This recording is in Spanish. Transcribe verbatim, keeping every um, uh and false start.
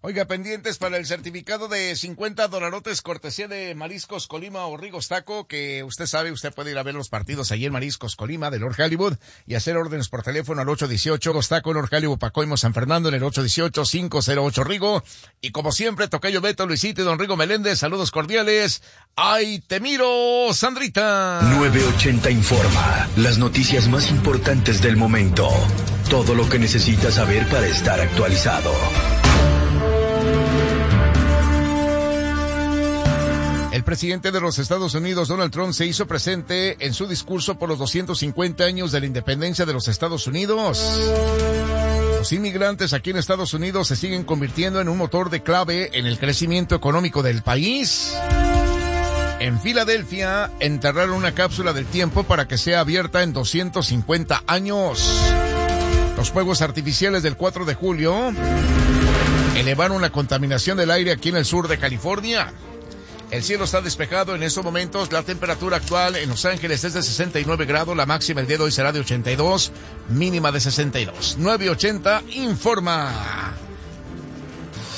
Oiga, pendientes para el certificado de cincuenta dolarotes cortesía de Mariscos Colima o Rigos Taco, que usted sabe, usted puede ir a ver los partidos allí en Mariscos Colima de North Hollywood y hacer órdenes por teléfono al ocho dieciocho, Rigos Taco, North Hollywood, Pacoimo, San Fernando, en el ocho dieciocho, cinco cero ocho Rigo. Y como siempre, tocayo Beto, Luisito y don Rigo Meléndez, saludos cordiales. ¡Ay, te miro, Sandrita! nueve ochenta informa, las noticias más importantes del momento. Todo lo que necesitas saber para estar actualizado. El presidente de los Estados Unidos, Donald Trump, se hizo presente en su discurso por los doscientos cincuenta años de la independencia de los Estados Unidos. Los inmigrantes aquí en Estados Unidos se siguen convirtiendo en un motor de clave en el crecimiento económico del país. En Filadelfia, enterraron una cápsula del tiempo para que sea abierta en doscientos cincuenta años. Los fuegos artificiales del cuatro de julio elevaron la contaminación del aire aquí en el sur de California. El cielo está despejado en estos momentos. La temperatura actual en Los Ángeles es de sesenta y nueve grados. La máxima el día de hoy será de ochenta y dos, mínima de sesenta y dos. nueve ochenta informa.